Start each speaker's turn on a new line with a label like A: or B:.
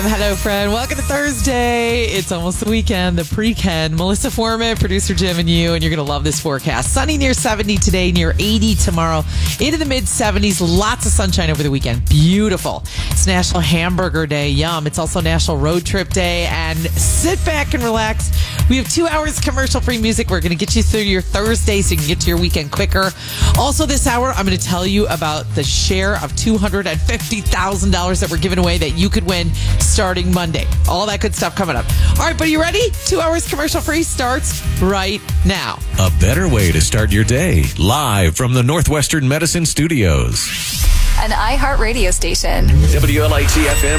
A: Hello, friend. Welcome to Thursday. It's almost the weekend, the pre-ken. Melissa Foreman, producer Jim, and you, and you're going to love this forecast. Sunny near 70 today, near 80 tomorrow, into the mid-70s. Lots of sunshine over the weekend. Beautiful. It's National Hamburger Day. Yum. It's also National Road Trip Day. And sit back and relax. We have 2 hours commercial-free music. We're going to get you through your Thursday so you can get to your weekend quicker. Also this hour, I'm going to tell you about the share of $250,000 that we're giving away that you could win starting Monday. All that good stuff coming up. All right, but are you ready? 2 hours commercial free starts right now.
B: A better way to start your day. Live from the Northwestern Medicine Studios.
C: An iHeart radio station.
B: WLIT FM